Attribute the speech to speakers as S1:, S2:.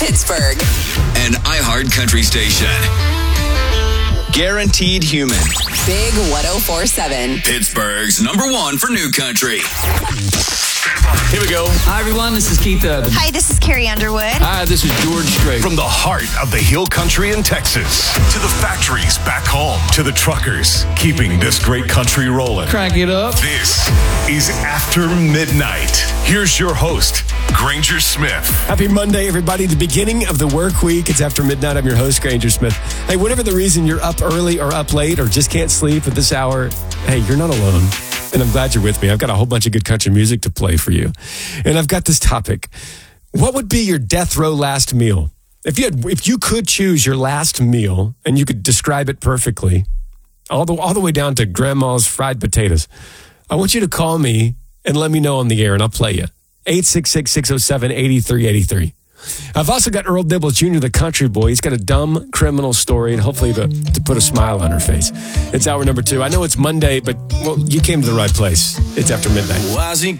S1: Pittsburgh.
S2: An iHeart Country station. Guaranteed Human.
S1: Big 104.7.
S2: Pittsburgh's #1 for new country.
S3: Here we go.
S4: Hi, everyone. This is Keith Urban.
S5: Hi, this is Carrie Underwood.
S4: Hi, this is George Strait.
S3: From the heart of the Hill Country in Texas to the factories back home to the truckers keeping this great country rolling.
S4: Crank it up.
S3: This is After Midnight. Here's your host, Granger Smith.
S6: Happy Monday, everybody. The beginning of the work week. It's After Midnight. I'm your host, Granger Smith. Hey, whatever the reason you're up early or up late or just can't sleep at this hour, hey, you're not alone. And I'm glad you're with me. I've got a whole bunch of good country music to play for you. And I've got this topic. What would be your death row last meal? If you could choose your last meal and you could describe it perfectly, all the way down to grandma's fried potatoes, I want you to call me and let me know on the air and I'll play you. 866-607-8383. I've also got Earl Dibble Jr., the country boy. He's got a dumb criminal story and hopefully to put a smile on her face. It's hour number 2. I know it's Monday, but, well, you came to the right place. It's After Midnight.
S7: Why's he